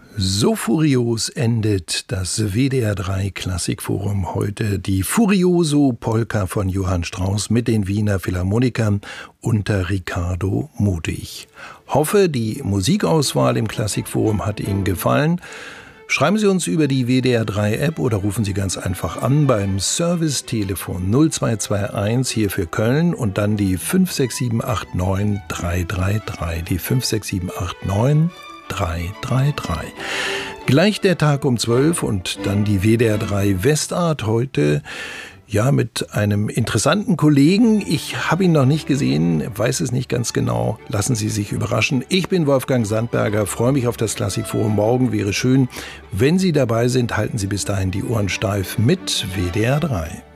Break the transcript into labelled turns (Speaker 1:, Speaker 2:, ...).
Speaker 1: So furios endet das WDR 3 Klassikforum heute. Die Furioso Polka von Johann Strauss mit den Wiener Philharmonikern unter Riccardo Mutig. Hoffe, die Musikauswahl im Klassikforum hat Ihnen gefallen. Schreiben Sie uns über die WDR 3 App oder rufen Sie ganz einfach an beim Servicetelefon 0221 hier für Köln und dann die 56789 333, die 56789 333. Gleich der Tag um 12 und dann die WDR 3 Westart heute, ja, mit einem interessanten Kollegen. Ich habe ihn noch nicht gesehen, weiß es nicht ganz genau. Lassen Sie sich überraschen. Ich bin Wolfgang Sandberger, freue mich auf das Klassikforum morgen. Wäre schön, wenn Sie dabei sind. Halten Sie bis dahin die Ohren steif mit WDR 3.